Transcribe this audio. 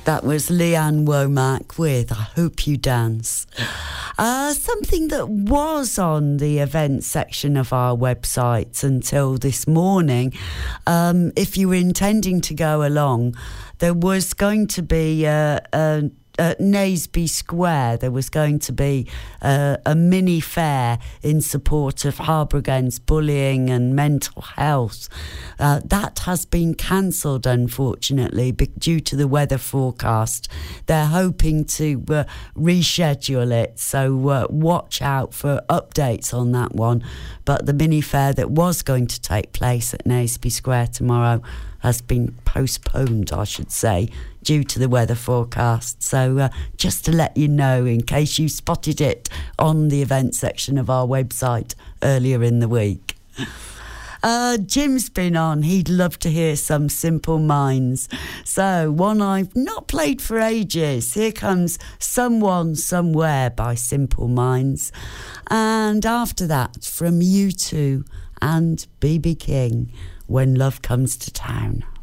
That was Leanne Womack with I Hope You Dance. Something that was on the events section of our website until this morning, if you were intending to go along, there was going to be at Naseby Square, there was going to be a mini fair in support of Harbour Against Bullying and mental health. That has been cancelled, unfortunately, due to the weather forecast. They're hoping to reschedule it, so watch out for updates on that one. But the mini fair that was going to take place at Naseby Square tomorrow has been postponed, I should say, due to the weather forecast. So just to let you know, in case you spotted it on the events section of our website earlier in the week. Jim's been on. He'd love to hear some Simple Minds. So one I've not played for ages. Here comes Someone Somewhere by Simple Minds. And after that, from U2 and BB King, When Love Comes to Town.